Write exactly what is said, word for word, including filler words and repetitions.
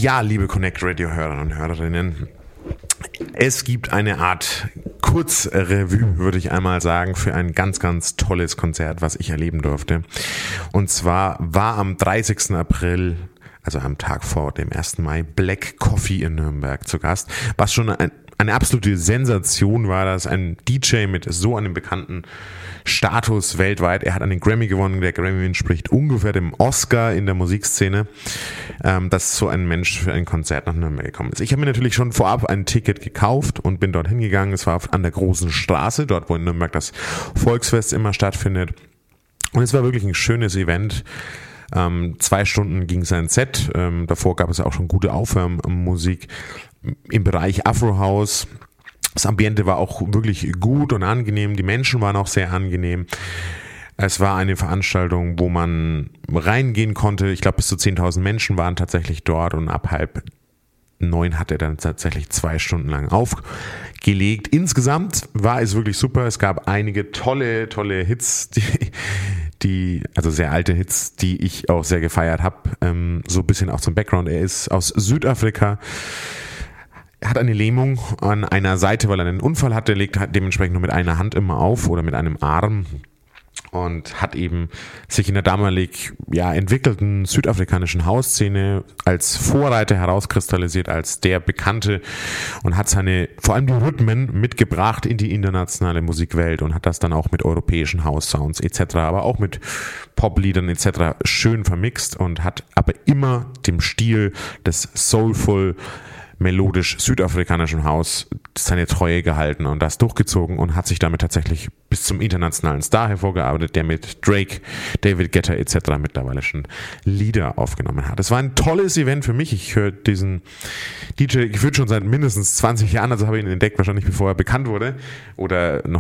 Ja, liebe Connect Radio Hörer und Hörerinnen, es gibt eine Art Kurzrevue, würde ich einmal sagen, für ein ganz, ganz tolles Konzert, was ich erleben durfte. Und zwar war am dreißigsten April, also am Tag vor dem ersten Mai, Black Coffee in Nürnberg zu Gast, was schon ein Eine absolute Sensation war, dass ein D J mit so einem bekannten Status weltweit, er hat einen Grammy gewonnen, der Grammy entspricht ungefähr dem Oscar in der Musikszene, ähm, dass so ein Mensch für ein Konzert nach Nürnberg gekommen ist. Ich habe mir natürlich schon vorab ein Ticket gekauft und bin dorthin gegangen. Es war an der Großen Straße, dort wo in Nürnberg das Volksfest immer stattfindet. Und es war wirklich ein schönes Event. Ähm, zwei Stunden ging sein Set, ähm, davor gab es auch schon gute Aufwärmmusik im Bereich Afro House. Das Ambiente war auch wirklich gut und angenehm, die Menschen waren auch sehr angenehm. Es war eine Veranstaltung, wo man reingehen konnte, ich glaube bis zu zehntausend Menschen waren tatsächlich dort und ab halb neun hat er dann tatsächlich zwei Stunden lang aufgelegt. Insgesamt war es wirklich super, es gab einige tolle, tolle Hits, die die, also sehr alte Hits, die ich auch sehr gefeiert habe. Ähm, so ein bisschen auch zum Background. Er ist aus Südafrika, er hat eine Lähmung an einer Seite, weil er einen Unfall hatte, legt dementsprechend nur mit einer Hand immer auf oder mit einem Arm und hat eben sich in der damalig ja, entwickelten südafrikanischen Hausszene als Vorreiter herauskristallisiert, als der Bekannte und hat seine, vor allem die Rhythmen mitgebracht in die internationale Musikwelt und hat das dann auch mit europäischen House-Sounds et cetera, aber auch mit Popliedern et cetera schön vermixt und hat aber immer dem Stil des Soulful melodisch südafrikanischen Haus seine Treue gehalten und das durchgezogen und hat sich damit tatsächlich bis zum internationalen Star hervorgearbeitet, der mit Drake, David Guetta et cetera mittlerweile schon Lieder aufgenommen hat. Es war ein tolles Event für mich. Ich höre diesen D J gefühlt schon seit mindestens zwanzig Jahren, also habe ich ihn entdeckt, wahrscheinlich bevor er bekannt wurde oder noch